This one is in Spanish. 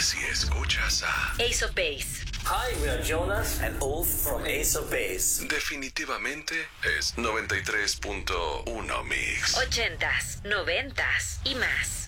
si escuchas a Ace of Base. Hi, we are Jonas and Ulf from Ace of Base. definitivamente es 93.1 Mix. 80s, 90s y más.